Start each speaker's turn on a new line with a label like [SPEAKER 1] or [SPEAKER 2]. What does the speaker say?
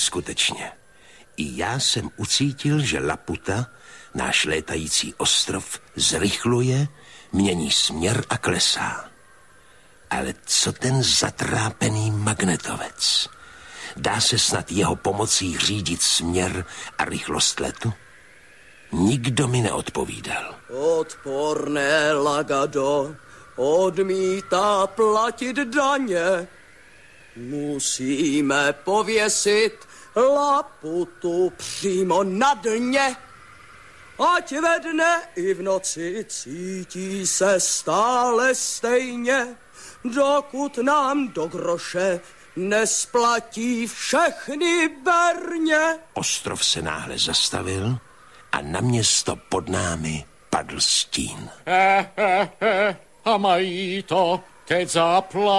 [SPEAKER 1] skutečně, i já jsem ucítil, že Laputa, náš létající ostrov, zrychluje, mění směr a klesá. Ale co ten zatrápený magnetovec? Dá se snad jeho pomocí řídit směr a rychlost letu? Nikdo mi neodpovídal.
[SPEAKER 2] Odporné Lagado odmítá platit daně. Musíme pověsit Laputu přímo na dně. Ať ve dne i v noci cítí se stále stejně, dokud nám do groše nesplatí všechny berně.
[SPEAKER 1] Ostrov se náhle zastavil a na město pod námi padl stín.
[SPEAKER 3] A mají to teď zaplat.